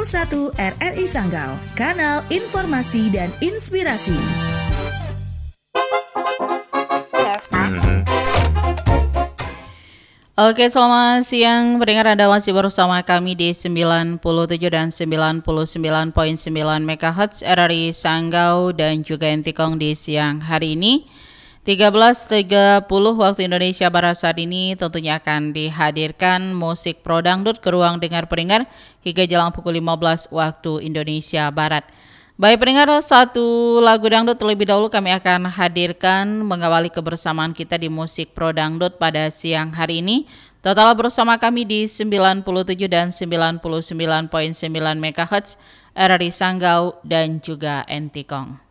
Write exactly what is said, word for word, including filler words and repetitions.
nol satu R R I Sanggau, kanal informasi dan inspirasi. Oke, selamat siang pendengar, Anda masih bersama kami di sembilan puluh tujuh dan sembilan puluh sembilan koma sembilan MHz R R I Sanggau dan juga Entikong di siang hari ini tiga belas tiga puluh waktu Indonesia Barat. Saat ini tentunya akan dihadirkan musik pro dangdut ke ruang dengar pendengar hingga jelang pukul lima belas waktu Indonesia Barat. Baik pendengar, satu lagu dangdut terlebih dahulu kami akan hadirkan mengawali kebersamaan kita di musik pro dangdut pada siang hari ini. Total bersama kami di sembilan puluh tujuh dan sembilan puluh sembilan koma sembilan MHz R R I Sanggau dan juga Entikong.